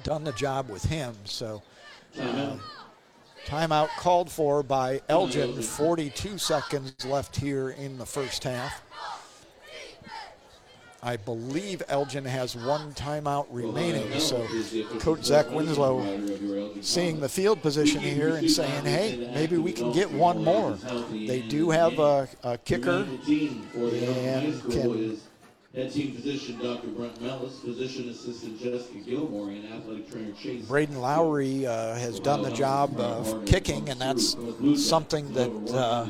done the job with him. So timeout called for by Elgin. 42 seconds left here in the first half. I believe Elgin has one timeout remaining, so Coach Zach Winslow seeing the field position here and saying, hey, maybe we can get one more. They do have a kicker and can... Head team physician Dr. Brent Mellis, physician assistant Jessica Gilmore, and athletic trainer Chase. Braden Lowry has done the job of kicking, and that's something that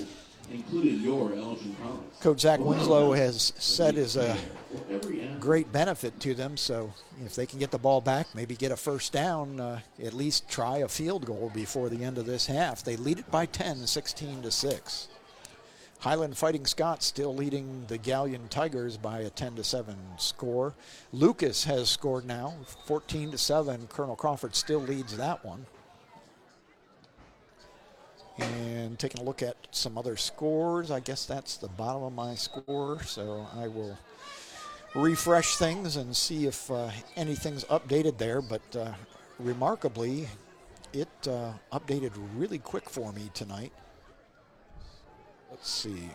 Coach Zach Winslow has said is a great benefit to them. So if they can get the ball back, maybe get a first down, at least try a field goal before the end of this half. They lead it by 10, 16-6. Highland Fighting Scots still leading the Galion Tigers by a 10-7 score. Lucas has scored now, 14-7. Colonel Crawford still leads that one. And taking a look at some other scores, I guess that's the bottom of my score, so I will refresh things and see if anything's updated there. But remarkably, it updated really quick for me tonight. Let's see.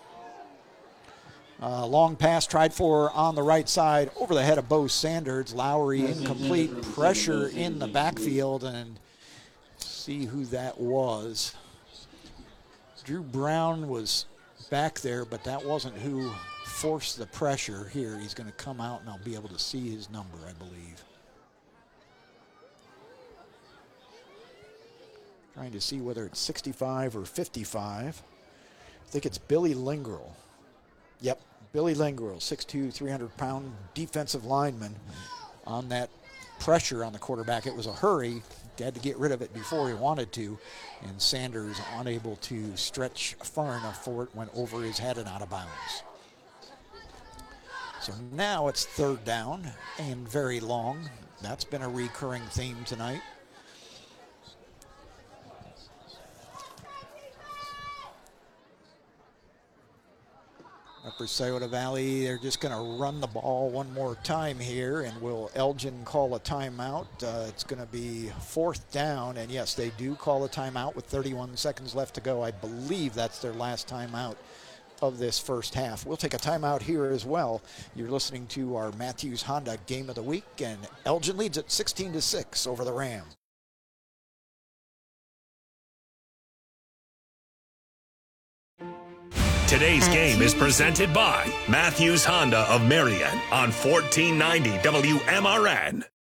Long pass tried for on the right side over the head of Bo Sanders. Lowry incomplete, pressure in the backfield, and see who that was. Drew Brown was back there, but that wasn't who forced the pressure here. He's going to come out, and I'll be able to see his number, I believe. Trying to see whether it's 65 or 55. I think it's Billy Lingrel. Yep, Billy Lingrel, 6'2", 300-pound defensive lineman on that pressure on the quarterback. It was a hurry. He had to get rid of it before he wanted to, and Sanders unable to stretch far enough for it, went over his head and out of bounds. So now it's third down and very long. That's been a recurring theme tonight. Upper Scioto Valley, they're just going to run the ball one more time here, and will Elgin call a timeout? It's going to be fourth down, and yes, they do call a timeout with 31 seconds left to go. I believe that's their last timeout of this first half. We'll take a timeout here as well. You're listening to our Matthews Honda Game of the Week, and Elgin leads at 16-6 over the Rams. Today's game is presented by Matthews Honda of Marion on 1490 WMRN.